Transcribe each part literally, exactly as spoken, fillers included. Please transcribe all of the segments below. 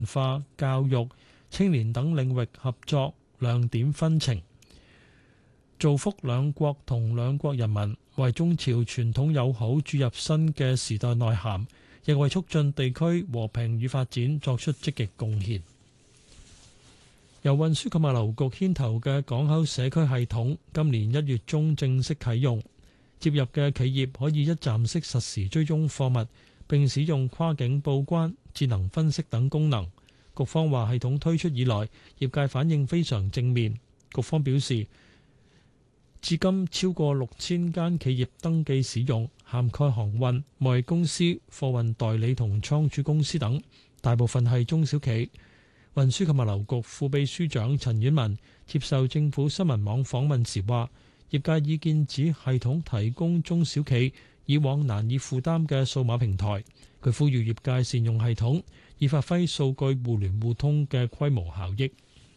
文化、教育、青年等領域合作亮點紛呈，造福兩國同兩國人民，為中朝傳統友好注入新嘅時代內涵，亦為促進地區和平與發展作出積極貢獻。由運輸及物流局牽頭嘅港口社區系統今年一月中正式啟用，接入嘅企業可以一站式實時追蹤貨物，並使用跨境報關、智能分析等功能。局方話系統推出以來，業界反應非常正面。局方表示，至今超過六千間企業登記使用，涵蓋航運、貿易公司、貨運代理同倉儲公司等，大部分係中小企。運輸及物流局副秘書長陳婉文接受政府新聞網訪問時話，業界意見指系統提供中小企以往難以負擔嘅數碼平台。佢呼籲業界善用系統，以發揮數據互聯互通嘅規模效益。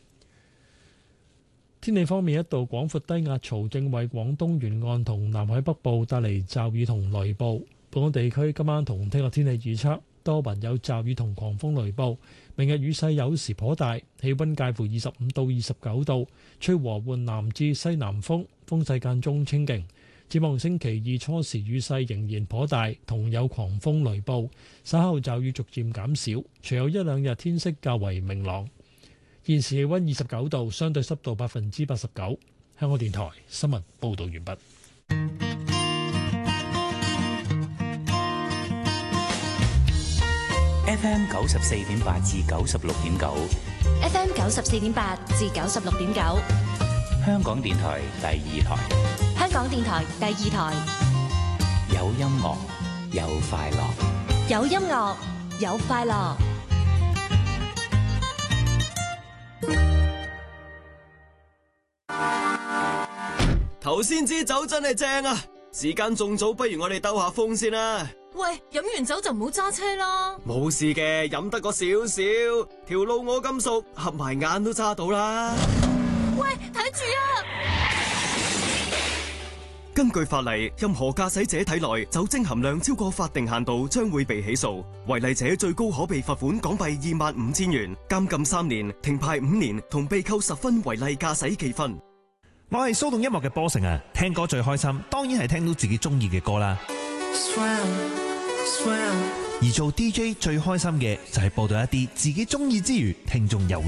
天氣方面，一道廣闊低壓槽正為廣東沿岸同南海北部帶嚟驟雨同雷暴。本港地區今晚同聽日天氣預測，多雲有驟雨同狂風雷暴，明日雨勢有時頗大，氣温介乎二十五到二十九度，吹和緩南至西南風，風勢間中清勁。展望星期二初時雨勢仍然頗大，同有狂風雷暴，稍後驟雨逐漸減少，隨後一兩日天色較為明朗。現時氣温二十九度，相對濕度百分之八十九。香港電台新聞報導完畢。 F M 九十四點八至九十六點九 ，F M 九十四點八至九十六點九， 香港電台第二台， 香港電台第二台， 有音樂，有快樂， 有音樂，有快樂。 頭先支酒真係正啊！時間仲早，不如我哋兜下風先啦。 喂，飲完酒就唔好揸車啦。 冇事嘅，飲得個少少，條路我咁熟，合埋眼都揸到啦。 喂，睇住啊！ 根據法例，任何駕駛者體內酒精含量超過法定限度，將會被起訴。違例者最高可被罰款港幣二萬五千元、監禁三年、停牌五年，同被扣十分違例駕駛記分。 我係騷動音樂嘅波成啊，聽歌最開心，當然係聽到自己中意嘅歌啦。而做 D J 最開心嘅就係播到一啲自己中意之餘，聽眾又